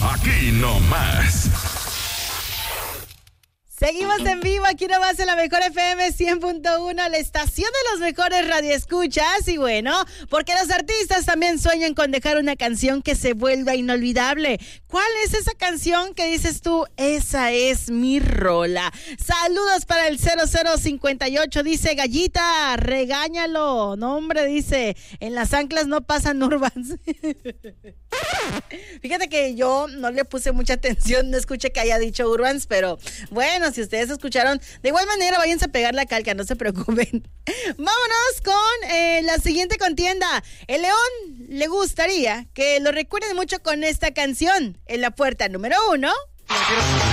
Aquí nomás. Seguimos en vivo, aquí nomás en la Mejor FM 100.1, la estación de los mejores radioescuchas. Y bueno, porque los artistas también sueñan con dejar una canción que se vuelva inolvidable. ¿Cuál es esa canción que dices tú? Esa es mi rola. Saludos para el 0058, dice Gallita, regáñalo. No, hombre, dice, en las anclas no pasan Urbans. Fíjate que yo no le puse mucha atención, no escuché que haya dicho Urbans, pero bueno, si ustedes escucharon, de igual manera váyanse a pegar la calca, no se preocupen. Vámonos con la siguiente contienda. El León le gustaría que lo recuerden mucho con esta canción. En la puerta número 1.